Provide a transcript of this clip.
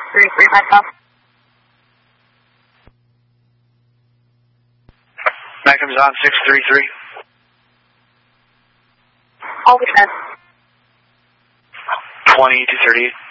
633 myself. Magnum's on 633. All descent. 20 to 38.